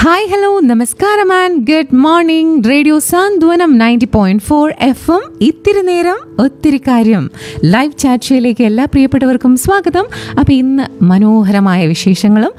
Hi hello നമസ്കാരം and good morning. Radio Santhwanam 90.4 FM. ഇത്തിരി നേരം ഒത്തിരി കാര്യം ലൈവ് ചാറ്റ് ഷോയിലേക്ക് എല്ലാ പ്രിയപ്പെട്ടവർക്കും സ്വാഗതം. അപ്പോൾ ഇന്ന് മനോഹരമായ വിശേഷങ്ങളും